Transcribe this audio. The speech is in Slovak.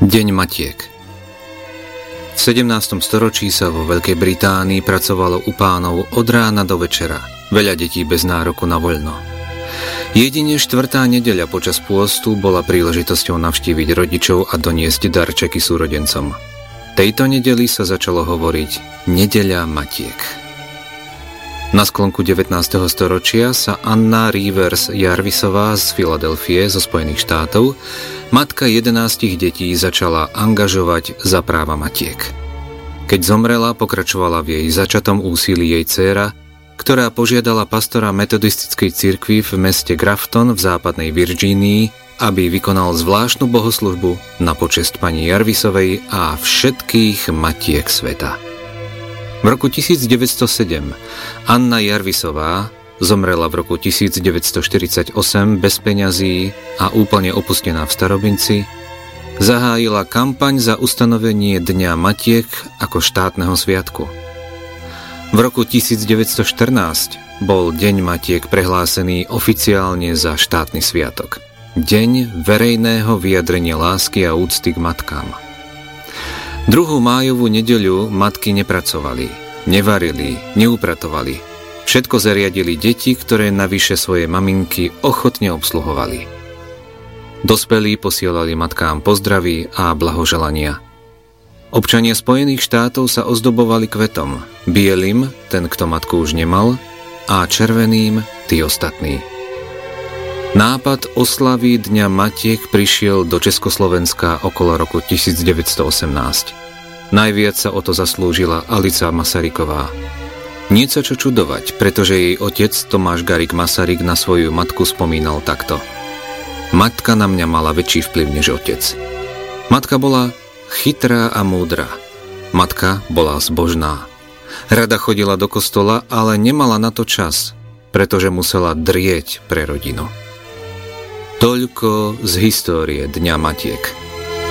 Deň matiek. V 17. storočí sa vo Veľkej Británii pracovalo u pánov od rána do večera. Veľa detí bez nároku na voľno. Jedine štvrtá nedeľa počas pôstu bola príležitosťou navštíviť rodičov a doniesť darčeky súrodencom. Tejto nedeli sa začalo hovoriť Nedeľa matiek. Na sklonku 19. storočia sa Anna Rivers Jarvisová z Filadelfie zo Spojených štátov, matka 11 detí, začala angažovať za práva matiek. Keď zomrela, pokračovala v jej začatom úsilí jej dcéra, ktorá požiadala pastora metodistickej cirkvi v meste Grafton v západnej Virgínii, aby vykonal zvláštnu bohoslužbu na počesť pani Jarvisovej a všetkých matiek sveta. V roku 1907 Anna Jarvisová zomrela v roku 1948 bez peňazí a úplne opustená v starobinci, zahájila kampaň za ustanovenie Dňa matiek ako štátneho sviatku. V roku 1914 bol Deň matiek prehlásený oficiálne za štátny sviatok. Deň verejného vyjadrenia lásky a úcty k matkám. 2. májovú nedeľu matky nepracovali, nevarili, neupratovali. Všetko zariadili deti, ktoré navyše svoje maminky ochotne obsluhovali. Dospelí posielali matkám pozdraví a blahoželania. Občania Spojených štátov sa ozdobovali kvetom, bielym, ten, kto matku už nemal, a červeným, tí ostatní. Nápad oslavy Dňa matiek prišiel do Československa okolo roku 1918. Najviac sa o to zaslúžila Alica Masaryková. Nie sa čo čudovať, pretože jej otec Tomáš Garrigue Masaryk na svoju matku spomínal takto. Matka na mňa mala väčší vplyv než otec. Matka bola chytrá a múdra. Matka bola zbožná. Rada chodila do kostola, ale nemala na to čas, pretože musela drieť pre rodinu. Toľko z histórie Dňa matiek.